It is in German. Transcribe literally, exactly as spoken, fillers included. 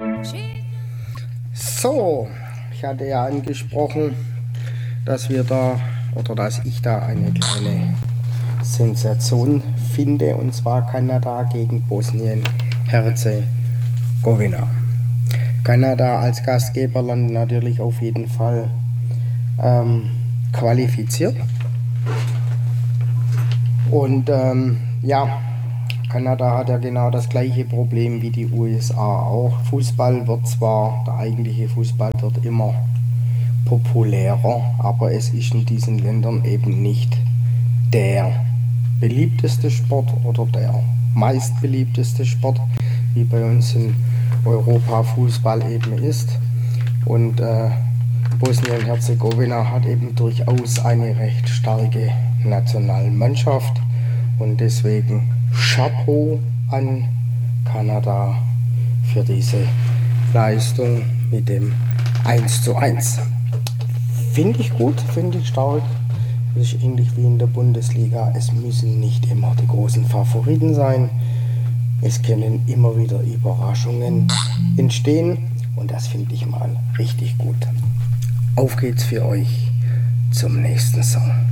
So, ich hatte ja angesprochen, dass wir da oder dass ich da eine kleine Sensation finde, und zwar Kanada gegen Bosnien-Herzegowina. Kanada als Gastgeberland natürlich auf jeden Fall ähm, qualifiziert. Und ähm, ja, Kanada hat ja genau das gleiche Problem wie die U S A auch. Fußball wird zwar, der eigentliche Fußball wird immer populärer, aber es ist in diesen Ländern eben nicht der beliebteste Sport oder der meistbeliebteste Sport, wie bei uns in Europa Fußball eben ist. Und äh, Bosnien-Herzegowina hat eben durchaus eine recht starke Nationalmannschaft, und deswegen Chapeau an Kanada für diese Leistung mit dem eins zu eins. Finde ich gut, finde ich stark. Das ist ähnlich wie in der Bundesliga. Es müssen nicht immer die großen Favoriten sein. Es können immer wieder Überraschungen entstehen, und das finde ich mal richtig gut. Auf geht's für euch zum nächsten Song.